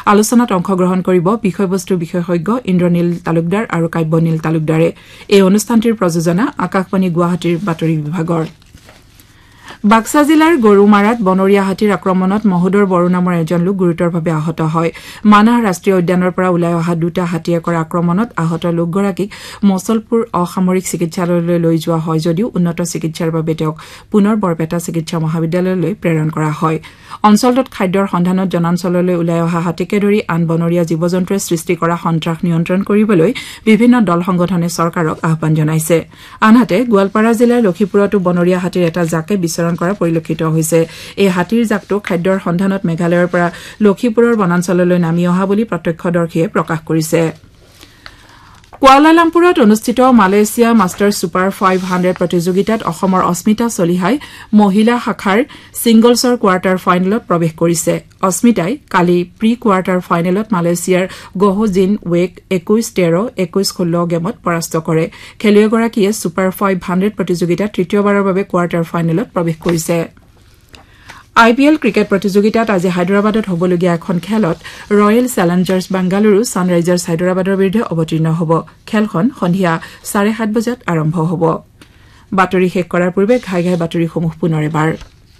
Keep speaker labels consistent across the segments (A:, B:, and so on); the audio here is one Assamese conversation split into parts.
A: আলোচনাত অংশগ্ৰহণ কৰিব বিষয়বস্তু বিশেষজ্ঞ ইন্দ্ৰনীল তালুকদাৰ আৰু কাব্যনীল তালুকদাৰে এই অনুষ্ঠানটিৰ প্ৰযোজনা আকাশবাণী গুৱাহাটীৰ বাতৰি বিভাগৰ বাক্সা জিলাৰ গৰুমাৰাত বনৰীয়া হাতীৰ আক্ৰমণত মহোদৰ বড়ো নামৰ এজন লোক গুৰুতৰভাৱে আহত হয় মানাহ ৰাষ্ট্ৰীয় উদ্যানৰ পৰা ওলাই অহা দুটা হাতীয়ে কৰা আক্ৰমণত আহত লোকগৰাকীক মছলপুৰ অসামৰিক চিকিৎসালয়লৈ লৈ যোৱা হয় যদিও উন্নত চিকিৎসাৰ বাবে তেওঁক পুনৰ বৰপেটা চিকিৎসা মহাবিদ্যালয়লৈ প্ৰেৰণ কৰা হয় অঞ্চলটোত খাদ্যৰ সন্ধানত জনাঞ্চললৈ ওলাই অহা হাতীকে ধৰি আন বনৰীয়া জীৱ জন্তুৱে সৃষ্টি কৰা সন্ত্ৰাস নিয়ন্ত্ৰণ কৰিবলৈ বিভিন্ন দল সংগঠনে চৰকাৰক আহ্বান জনাইছে আনহাতে গোৱালপাৰা জিলাৰ লক্ষীপুৰতো বনৰীয়া হাতীৰ এটা জাকে বিচৰণ কৰা পৰিলক্ষিত হৈছে এই হাতীৰ জাকটো খাদ্যৰ সন্ধানত মেঘালয়ৰ পৰা লক্ষীপুৰৰ বনাঞ্চললৈ নামি অহা বুলি প্ৰত্যক্ষদৰ্শীয়ে প্ৰকাশ কৰিছে কুৱালালামপুৰত অনুষ্ঠিত মালয়েছিয়া মাষ্টাৰ্ছ ছুপাৰ 500 প্ৰতিযোগিতাত অসমৰ অস্মিতা চলিহাই মহিলা শাখাৰ ছিংগলছৰ কোৱাৰ্টাৰ ফাইনেলত প্ৰৱেশ কৰিছে অস্মিতাই কালি প্ৰি কোৱাৰ্টাৰ ফাইনেলত মালয়েছিয়াৰ গহ জিন ৱেক 21-13 21-16 গেমত পৰাস্ত কৰে খেলুৱৈগৰাকীয়ে ছুপাৰ 500 প্ৰতিযোগিতাত তৃতীয়বাৰৰ বাবে কোৱাৰ্টাৰ ফাইনেলত প্ৰৱেশ কৰিছে আইপিএল ক্ৰিকেট প্ৰতিযোগিতাত আজি হায়দৰাবাদত হ'বলগীয়া এখন খেলত ৰয়েল চেলেঞ্জাৰ্ছ বেংগালুৰু ছানৰাইজাৰ্ছ হায়দৰাবাদৰ বিৰুদ্ধে অৱতীৰ্ণ হ'ব খেলখন সন্ধিয়া 7:30 বজাত আৰম্ভ হ'ব বাতৰি শেষ কৰাৰ পূৰ্বে ঘাই বাতৰিসমূহ পুনৰ এবাৰ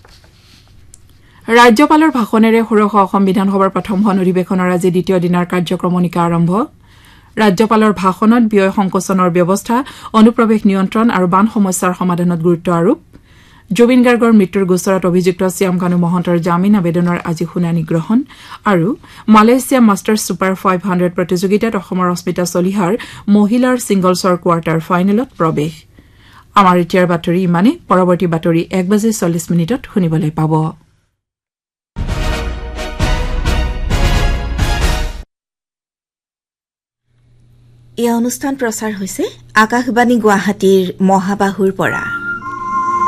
A: ৰাজ্যপালৰ ভাষণেৰে ষোড়শ অসম বিধানসভাৰ প্ৰথমখন অধিৱেশনৰ আজি দ্বিতীয় দিনৰ কাৰ্যক্ৰমণিকা আৰম্ভ ৰাজ্যপালৰ ভাষণত ব্যয় সংকোচনৰ ব্যৱস্থা অনুপ্ৰৱেশ নিয়ন্ত্ৰণ আৰু বান সমস্যাৰ সমাধানত গুৰুত্ব আৰোপ জুবিন গাৰ্গৰ মৃত্যুৰ গোচৰত অভিযুক্ত শ্যামকানু মহন্তৰ জামিন আবেদনৰ আজি শুনানি গ্ৰহণ আৰু মালয়েছিয়া মাষ্টাৰ্ছ ছুপাৰ 500 প্ৰতিযোগিতাত অসমৰ অস্মিতা চলিহাৰ মহিলাৰ ছিংগলছৰ কোৱাৰ্টাৰ ফাইনেলত প্ৰৱেশ আমাৰ এতিয়াৰ বাতৰি ইমানে পৰৱৰ্তী বাতৰি 1:40 শুনিবলৈ পাব
B: এই অনুষ্ঠান প্ৰচাৰ হৈছে আকাশবাণী গুৱাহাটীৰ মহাবাহুৰ পৰা